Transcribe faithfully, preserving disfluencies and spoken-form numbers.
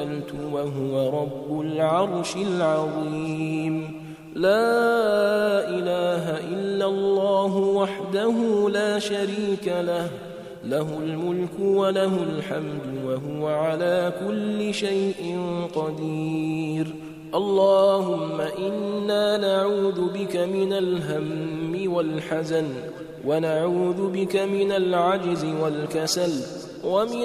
وهو رب العرش العظيم. لا إله إلا الله وحده لا شريك له، له الملك وله الحمد وهو على كل شيء قدير. اللهم إنا نعوذ بك من الهم والحزن، ونعوذ بك من العجز والكسل، ومن